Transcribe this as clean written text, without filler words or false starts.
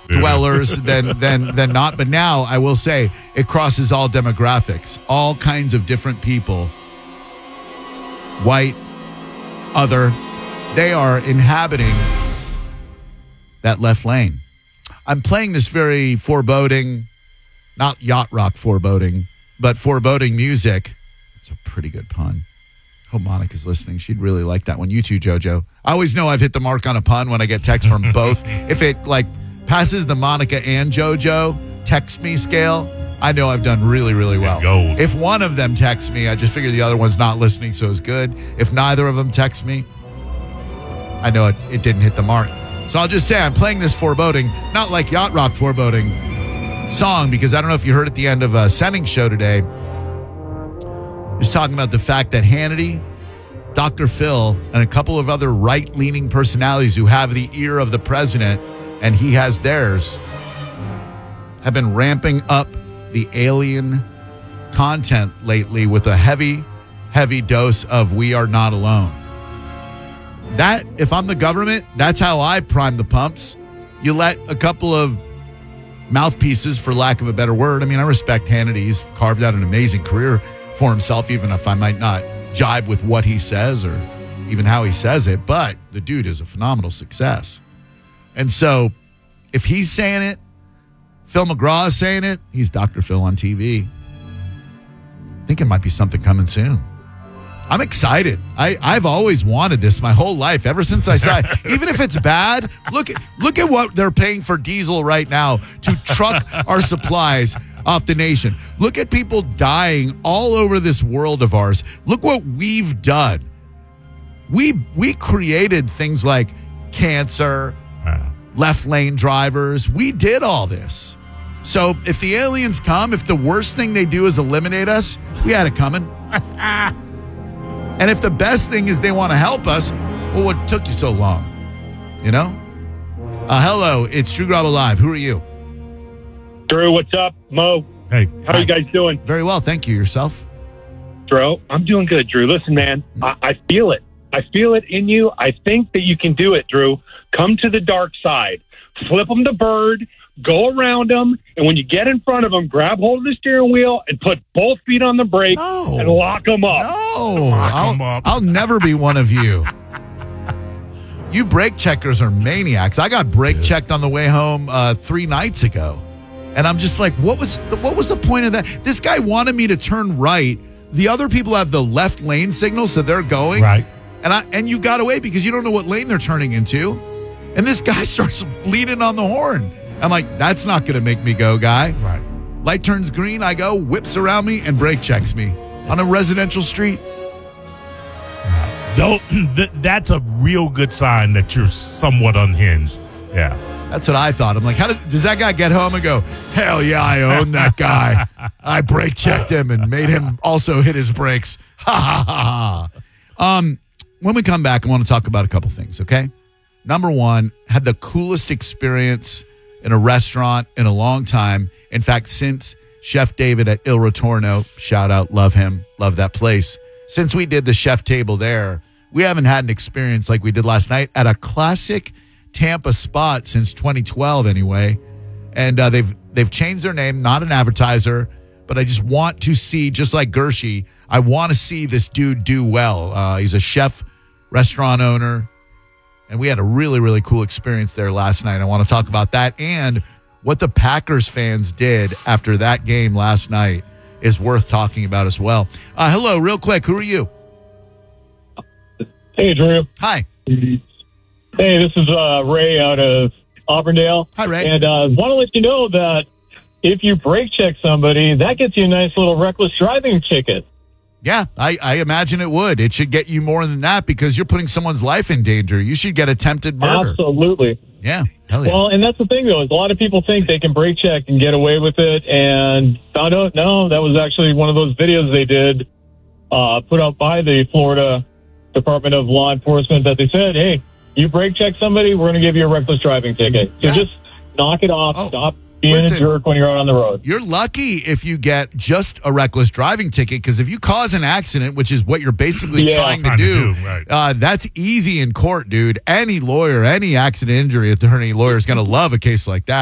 dwellers than not. But now I will say it crosses all demographics, all kinds of different people, white, other. They are inhabiting that left lane. I'm playing this very foreboding, not yacht rock foreboding, but foreboding music. It's a pretty good pun. Hope Monica's listening. She'd really like that one. You too, JoJo. I always know I've hit the mark on a pun when I get text from both. If it passes the Monica and JoJo text me scale, I know I've done really, really well. Gold. If one of them texts me, I just figure the other one's not listening, so it's good. If neither of them text me, I know it didn't hit the mark. So I'll just say I'm playing this foreboding, not like yacht rock foreboding song, because I don't know if you heard at the end of Senning's show today, he was talking about the fact that Hannity, Dr. Phil, and a couple of other right-leaning personalities who have the ear of the president, and he has theirs, have been ramping up the alien content lately with a heavy, heavy dose of "We Are Not Alone." That, if I'm the government, that's how I prime the pumps. You let a couple of mouthpieces, for lack of a better word. I mean, I respect Hannity. He's carved out an amazing career for himself, even if I might not jibe with what he says or even how he says it. But the dude is a phenomenal success. And so if he's saying it, Phil McGraw is saying it, he's Dr. Phil on TV. I think it might be something coming soon. I'm excited. I've always wanted this my whole life, ever since I saw it. Even if it's bad, look at what they're paying for diesel right now to truck our supplies off the nation. Look at people dying all over this world of ours. Look what we've done. We created things like cancer, left lane drivers. We did all this. So if the aliens come, if the worst thing they do is eliminate us, we had it coming. And if the best thing is they want to help us, well, what took you so long? You know? Hello, it's Drew Garabo Live. Who are you? Drew, what's up? Mo. Hey. How are you guys doing? Very well, thank you. Yourself? Drew, I'm doing good, Drew. Listen, man, I feel it. I feel it in you. I think that you can do it, Drew. Come to the dark side. Flip them the bird. Go around them, and when you get in front of them, grab hold of the steering wheel and put both feet on the brake and lock them up. No, I'll never be one of you. You brake checkers are maniacs. I got brake checked on the way home 3 nights ago, and I'm just like, what was the point of that? This guy wanted me to turn right. The other people have the left lane signal, so they're going right, and you got away because you don't know what lane they're turning into, and this guy starts bleeding on the horn. I'm like, that's not going to make me go, guy. Right. Light turns green, I go, whips around me, and brake checks me on a residential street. That's a real good sign that you're somewhat unhinged. Yeah. That's what I thought. I'm like, how does that guy get home and go, hell yeah, I own that guy. I brake checked him and made him also hit his brakes. Ha, ha, ha, ha. When we come back, I want to talk about a couple things, okay? Number one, had the coolest experience in a restaurant in a long time. In fact, since Chef David at Il Ritorno, shout out, love him, love that place. Since we did the chef table there, we haven't had an experience like we did last night at a classic Tampa spot since 2012 anyway. And they've changed their name, not an advertiser, but I just want to see, just like Gershie, I want to see this dude do well. He's a chef, restaurant owner. And we had a really, really cool experience there last night. I want to talk about that, and what the Packers fans did after that game last night is worth talking about as well. Hello, real quick. Who are you? Hey, Drew. Hi. Hey, this is Ray out of Auburndale. Hi, Ray. And want to let you know that if you brake check somebody, that gets you a nice little reckless driving ticket. Yeah, I imagine it would. It should get you more than that because you're putting someone's life in danger. You should get attempted murder. Absolutely. Yeah, hell yeah. Well, and that's the thing, though, is a lot of people think they can brake check and get away with it, and found out, no, that was actually one of those videos they did put out by the Florida Department of Law Enforcement that they said, hey, you brake check somebody, we're going to give you a reckless driving ticket. So just knock it off. Stop being a jerk when you're out on the road. You're lucky if you get just a reckless driving ticket, because if you cause an accident, which is what you're basically trying to do, that's easy in court, dude. Any lawyer, any accident injury attorney lawyer is going to love a case like that.